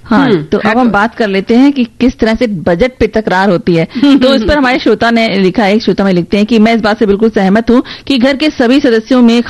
हाँ, तो अब हम बात कर लेते हैं कि किस तरह से बजट पे तकरार होती है। तो इस पर हमारे श्रोता ने लिखा है, एक श्रोता में लिखते हैं कि मैं इस बात से बिल्कुल सहमत हूँ कि घर के सभी सदस्यों में